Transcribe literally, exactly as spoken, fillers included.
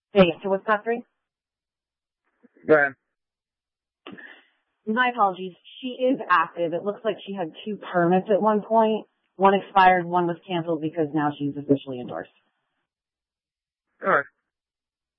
Hey, so what's that three? Go ahead. My apologies. She is active. It looks like she had two permits at one point. One expired, one was canceled because now she's officially endorsed. All right.